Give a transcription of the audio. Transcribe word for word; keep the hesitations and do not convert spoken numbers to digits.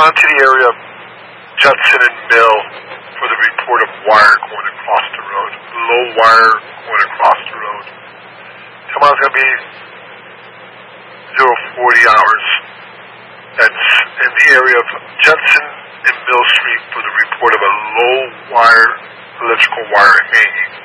on to the area of Judson and Mill for the report of wire going across the road. Low wire going across the road. Tomorrow's going to be zero forty hours. That's in the area of Judson and Mill Street for the report of a low wire, electrical wire hanging.